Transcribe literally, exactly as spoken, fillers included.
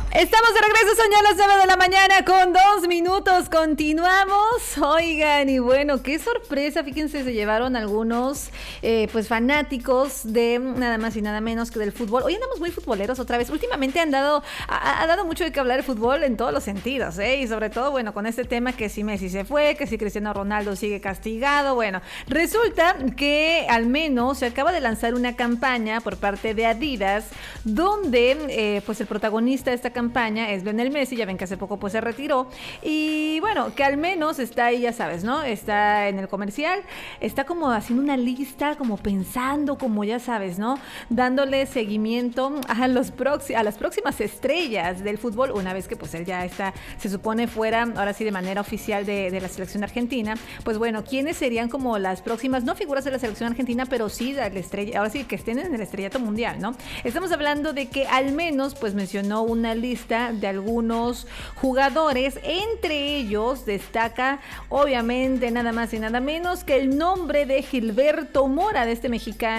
Estamos de regreso, son ya las nueve de la mañana con dos minutos, continuamos. Oigan, y bueno, qué sorpresa, fíjense, se llevaron algunos eh, pues fanáticos de nada más y nada menos que del fútbol. Hoy andamos muy futboleros otra vez, últimamente han dado, ha, ha dado mucho de qué hablar el fútbol en todos los sentidos, ¿eh? Y sobre todo, bueno, con este tema que si Messi se fue, que si Cristiano Ronaldo sigue castigado, bueno, resulta que al menos se acaba de lanzar una campaña por parte de Adidas, donde eh, pues el protagonista de esta campaña es Lionel Messi, ya ven que hace poco pues se retiró y bueno, que al menos está ahí, ya sabes, ¿no? Está en el comercial, está como haciendo una lista, como pensando, como ya sabes, ¿no? Dándole seguimiento a, los proxi- a las próximas estrellas del fútbol, una vez que pues él ya está, se supone fuera, ahora sí de manera oficial de, de la selección argentina, pues bueno, ¿quiénes serían como las próximas, no figuras de la selección argentina, pero sí de la estrella, ahora sí que estén en el estrellato mundial, ¿no? Estamos hablando de que al menos pues mencionó una lista de algunos jugadores, entre ellos destaca obviamente nada más y nada menos que el nombre de Gilberto Mora, de este mexicano